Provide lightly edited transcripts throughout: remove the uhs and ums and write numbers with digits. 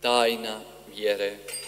Tajna vjere.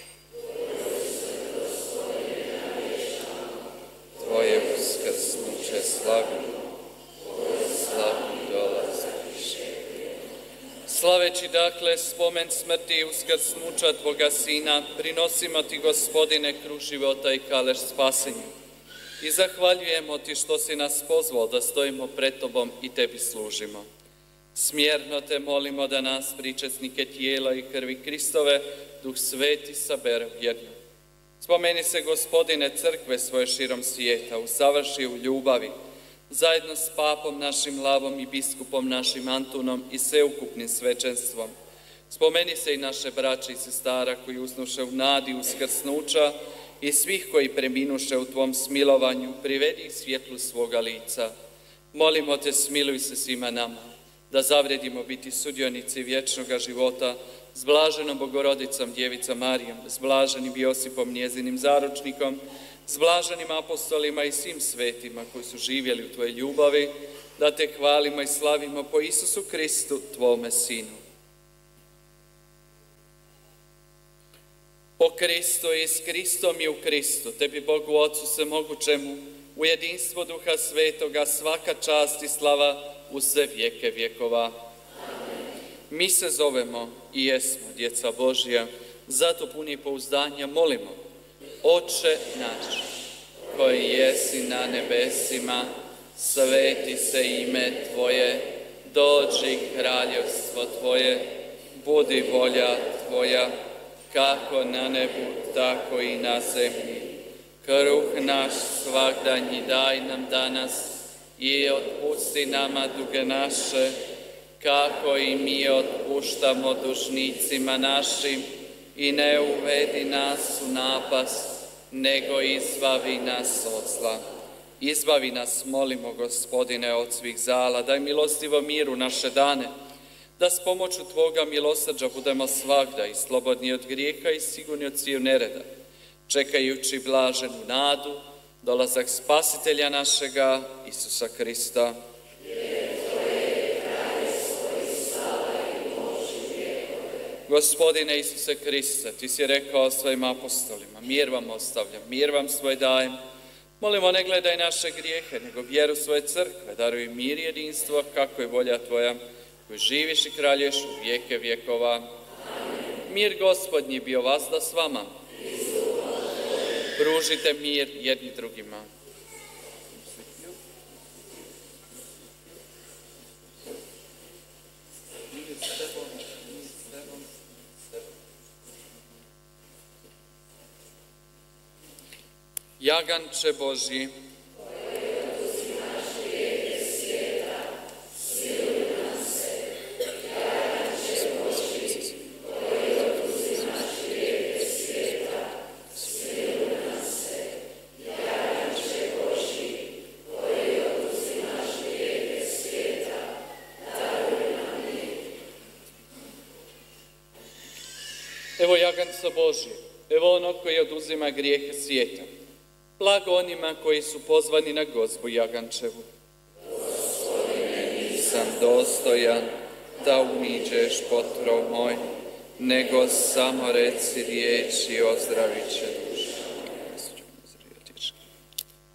Tvoje uskrsnuće slavimo, slavni dolazak. Slaveći dakle spomen smrti i uskrsnuća Tvoga Sina, prinosimo Ti, Gospodine, kruh života i kaleš spasenja. I zahvaljujemo Ti što si nas pozvao da stojimo pred Tobom i Tebi služimo. Smjerno Te molimo da nas, pričesnike tijela i krvi Kristove, Duh Sveti sabere vjerno. Spomeni se, Gospodine, crkve svoje širom svijeta, usavrši u ljubavi, zajedno s papom našim Lavom i biskupom našim Antunom i sveukupnim svećenstvom. Spomeni se i naše braće i sestara koji usnuše u nadi uskrsnuća i svih koji preminuše u Tvom smilovanju, privedi ih svjetlu svoga lica. Molimo Te, smiluj se svima nama, da zavredimo biti sudionici vječnoga života s blaženom Bogorodicom Djevicom Marijom, s blaženim Josipom njezinim zaručnikom, s blaženim apostolima i svim svetima koji su živjeli u Tvojoj ljubavi, da Te hvalimo i slavimo po Isusu Kristu, Tvome Sinu. Po Kristu i s Kristom i u Kristu, Tebi Bogu Otcu svemogućemu, u jedinstvu Duha Svetoga, svaka čast i slava u sve vijeke vjekova. Amen. Mi se zovemo i jesmo djeca Božja, zato puni pouzdanja molimo: Oče naš, koji jesi na nebesima, sveti se ime Tvoje, dođi kraljevstvo Tvoje, budi volja Tvoja, kako na nebu, tako i na zemlji. Kruh naš svagdanji daj nam danas i otpusti nama duge naše, kako i mi otpuštamo dužnicima našim, i ne uvedi nas u napast, nego izbavi nas od zla. Izbavi nas, molimo, Gospodine, od svih zala, daj milostivo miru naše dane, da s pomoću Tvoga milosrđa budemo svagda i slobodni od grijeha i sigurni od sviju nereda, čekajući blaženu nadu, dolazak Spasitelja našega, Isusa Krista. Gospodine Isuse Kriste, Ti si rekao svojim apostolima: mir vam ostavljam, mir vam svoj dajem. Molimo, ne gledaj naše grijehe, nego vjeru svoje crkve, daruj mir i jedinstvo, kako je volja Tvoja, koji živiš i kraljuješ u vijeke vjekova. Amen. Mir Gospodnji bio vazda s vama. Pružite mir jedni drugima. Jaganče Božji, evo jaganca Božji, evo ono koji oduzima grijehe svijeta. Blago onima koji su pozvani na gozbu jagančevu. Gospodine, nisam dostojan da umiđeš potrov moj, nego samo reci riječ i ozdravit će